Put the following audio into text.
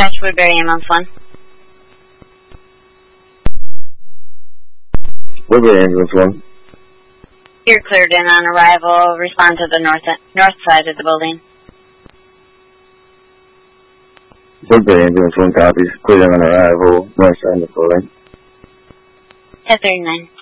Dispatch Woodbury Ambulance 1. Woodbury Ambulance 1. You're cleared in on arrival. Respond to the north side of the building. Woodbury Ambulance 1 copies. Cleared in on arrival. North side of the building. 1039.